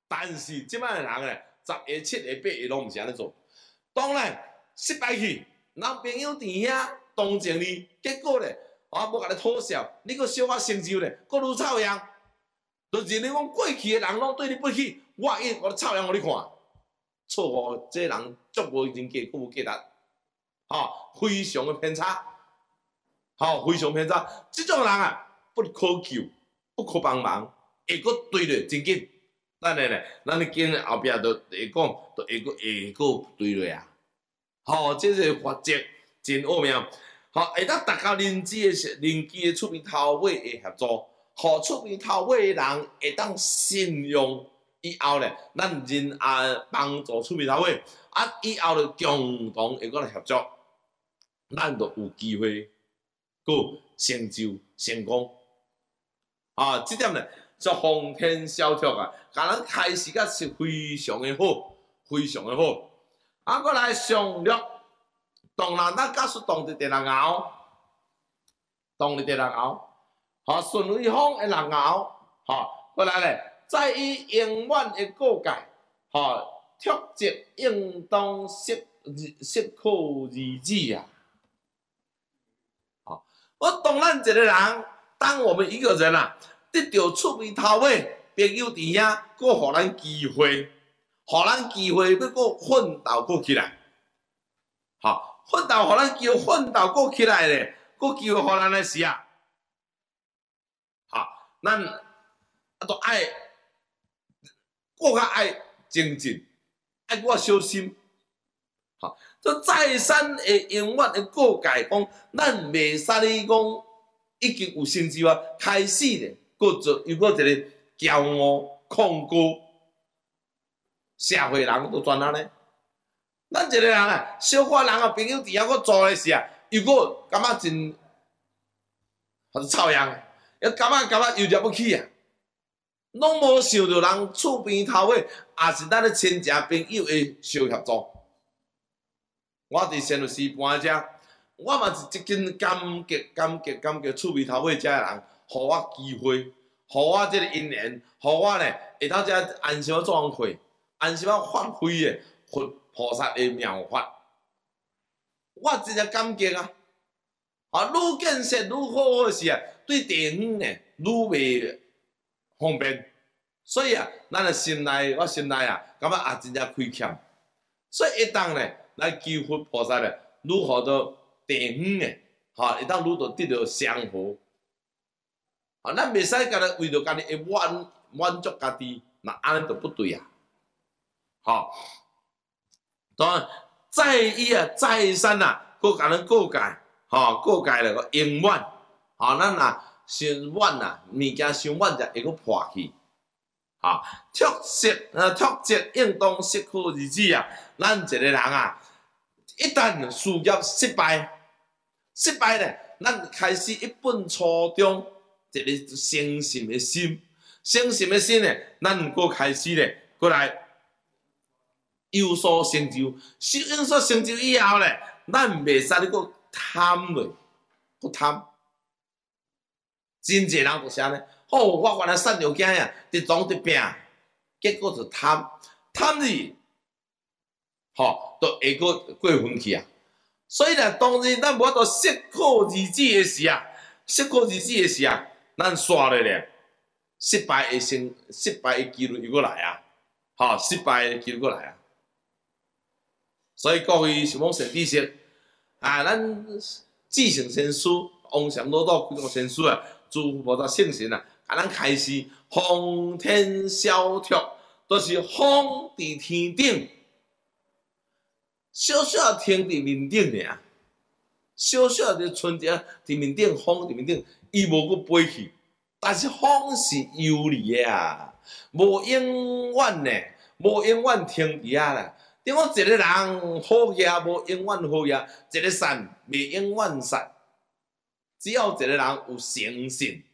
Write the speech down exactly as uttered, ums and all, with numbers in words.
但是即摆的人咧，十个七个八个拢毋是安尼做。当然失败去，人朋友伫遐同情你，结果咧，啊无甲你讨笑，你阁小可成就咧，阁愈臭样。就认为讲过去的人拢对你不起，我应我臭样互你看，错误，这人足无人格，阁无价值，吼，非常的偏差，吼，非常偏差。即种人啊，不可救，不可帮忙，会阁对落真紧。咱诶咧，咱咧经后壁都会讲，都会阁会阁对落啊。吼，这个法则真奥妙。吼，会当大家人知诶，人机诶出面头尾会合作。互出面头尾的人会当信用，以后咧，咱人啊帮助出面头尾，啊以后就共同会阁来合作，咱就有机会，佫成就成功。啊，即点咧就奉天消福啊，甲咱开始甲是非常的好，非常的好。啊，佫来上略，当然咱假使当伫第六爻，当伫第六爻。吼，顺位方的六爻，吼，过来咧，在于永远的告诫，吼，特质应当适适可而止啊。好，我当咱一个人，当我们一个人啊，得到出面头尾朋友伫遐，搁互咱机会，互咱机会要搁奋斗搁起来，好，奋斗互咱机会奋斗搁起来咧，搁机会互咱来时啊。咱啊，都爱过较爱精进，爱过小心。好，这再三会永远会告诫讲，咱袂使你讲已经有成就啊，开始咧，搁做又搁一个骄傲、控高，社会人都专安尼。咱一个人啊，小可人啊，朋友伫遐搁做诶时啊，又搁感觉真，还是臭样。要感觉感觉又入不起啊！拢无想到人厝边头尾，也是咱咧亲戚朋友的小合作。我伫仙律师班遮，我嘛是一根感激、感激、感激厝边头尾遮的人，互我机会，互我即个因缘，互我咧会当遮安心啊做伙，安心啊发挥的佛菩萨的妙法。我真正感激啊！啊，愈建设愈好好是啊。对地方呢，愈袂方便，所以啊，咱的心内，我心内啊，感觉也真正亏欠，所以一当呢来求佛菩萨咧，愈互到地方呢，哈，会当愈到得到祥和，啊，咱袂使家己为着家己会满满足家己，那安尼就不对啊，好，当然再一啊，再三啊，搁甲咱告诫，吼，告诫咧个永远。吼，咱若伤晚啊，物件伤晚才会阁破去。吼，特色呃，特质应当适可而止啊。咱一个人啊，一旦事业失败，失败咧，咱开始一本初中一个诚信的心，诚信的心咧，咱阁开始咧，阁来有所成就。有所成就以后咧，咱袂使咧阁贪落，阁贪。真侪人就是安尼，好，我原来瘦条囝呀，直装直拼，结果就贪，贪去，吼，都会过过分去啊。所以咧，当然咱无法度适可而止的时啊，适可而止的时啊，咱煞咧咧，失败的成，失败的几率又过来啊，吼，失败的几率过来啊。所以各位想讲善知识啊，咱至圣先师、王禅老道几个先师啊。诸佛菩萨圣神啊，甲咱开始奉天消福，都是风伫天顶，小小天伫面顶尔，小小的春节伫面顶，风伫面顶，伊无阁飞去，但是风是有理的啊，无永远呢，无永远停伫遐啦。等讲一个人好业无永远好业，一个善袂永远善。只要一个人有诚信，